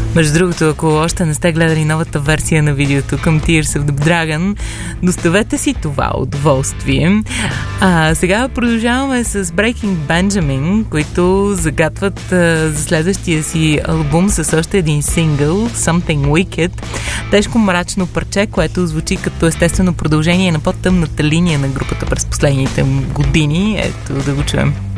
Между другото, ако още не сте гледали новата версия на видеото към Tears of the Dragon, доставете си това удоволствие. Сега продължаваме с Breaking Benjamin, които загатват за следващия си албум с още един сингъл, Something Wicked. Тежко мрачно парче, което звучи като естествено продължение на по-тъмната линия на групата през последните години. Ето да го чуем.